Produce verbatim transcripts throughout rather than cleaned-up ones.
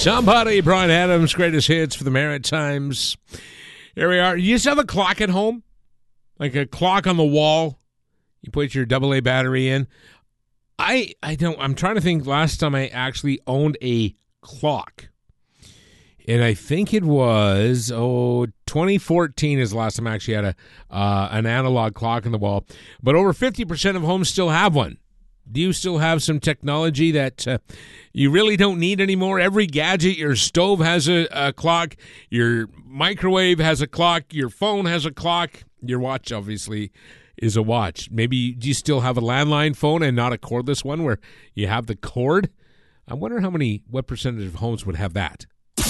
Somebody, Brian Adams, greatest hits for the Maritimes. Here we are. You just have a clock at home? Like a clock on the wall? You put your double A battery in? I I don't, I'm trying to think last time I actually owned a clock. And I think it was, oh, twenty fourteen is the last time I actually had a uh, an analog clock on the wall. But over fifty percent of homes still have one. Do you still have some technology that uh, you really don't need anymore? Every gadget, your stove has a, a clock, your microwave has a clock, your phone has a clock, your watch obviously is a watch. Maybe do you still have a landline phone and not a cordless one where you have the cord? I wonder how many, what percentage of homes would have that?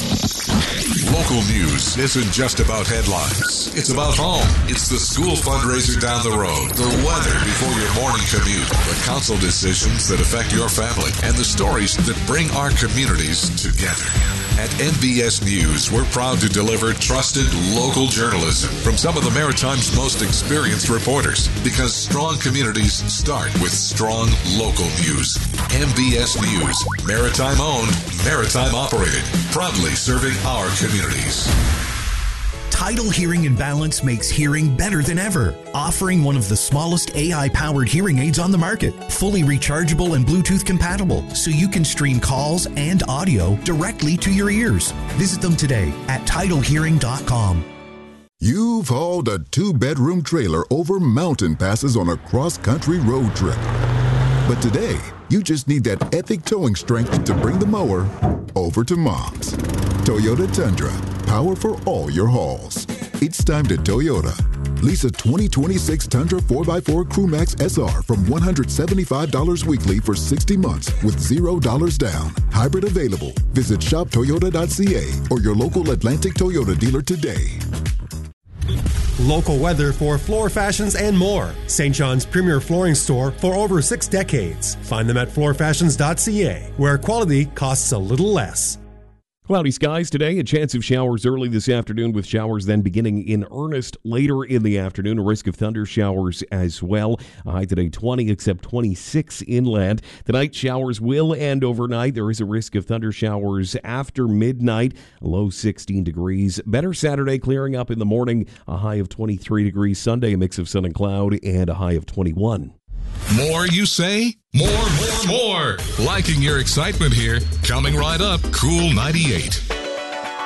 Local news isn't just about headlines. It's about home. It's the school fundraiser down the road, the weather before your morning commute, the council decisions that affect your family, and the stories that bring our communities together. At N B S News, we're proud to deliver trusted local journalism from some of the Maritime's most experienced reporters, because strong communities start with strong local news. N B S News, Maritime owned, Maritime operated, proudly serving our communities. Tidal Hearing and Balance makes hearing better than ever, offering one of the smallest A I-powered hearing aids on the market, fully rechargeable and Bluetooth compatible, so you can stream calls and audio directly to your ears. Visit them today at tidal hearing dot com. You've hauled a two-bedroom trailer over mountain passes on a cross-country road trip. But today, you just need that epic towing strength to bring the mower over to Mom's. Toyota Tundra, power for all your hauls. It's time to Toyota. Lease a twenty twenty-six Tundra four by four CrewMax S R from one hundred seventy-five dollars weekly for sixty months with zero dollars down. Hybrid available. Visit shop toyota dot c a or your local Atlantic Toyota dealer today. Local weather for floor fashions and more. Saint John's premier flooring store for over six decades. Find them at floor fashions dot c a, where quality costs a little less. Cloudy skies today, a chance of showers early this afternoon, with showers then beginning in earnest later in the afternoon. A risk of thunder showers as well. A high today twenty, except twenty-six inland. Tonight, showers will end overnight. There is a risk of thunder showers after midnight. A low sixteen degrees. Better Saturday, clearing up in the morning. A high of twenty-three degrees. Sunday, a mix of sun and cloud, and a high of twenty-one. More, you say? More, more, more. Liking your excitement here. Coming right up, Cool ninety-eight.